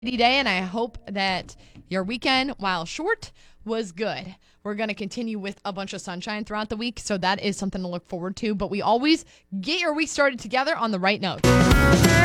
day, and I hope that your weekend, while short, was good. We're going to continue with a bunch of sunshine throughout the week, so that is something to look forward to. But we always get your week started together on the right note.